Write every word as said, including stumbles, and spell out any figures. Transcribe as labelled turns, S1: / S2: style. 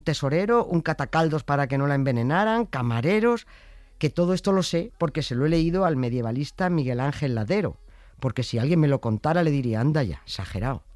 S1: tesorero, un catacaldos para que no la envenenaran, camareros... Que todo esto lo sé porque se lo he leído al medievalista Miguel Ángel Ladero, porque si alguien me lo contara le diría, anda ya, exagerado.